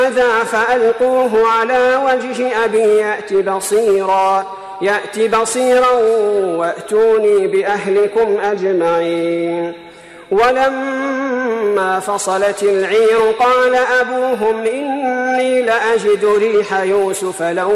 هذا فألقوه على وجه أبي يأت بصيرا وأتوني بأهلكم أجمعين. ولما فصلت العير قال أبوهم إني لأجد ريح يوسف